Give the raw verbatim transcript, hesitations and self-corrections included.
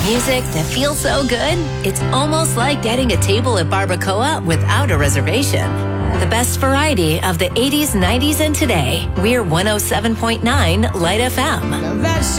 Music that feels so good, it's almost like getting a table at Barbacoa without a reservation. The best variety of the eighties, nineties, and today. We're one oh seven point nine Light F M.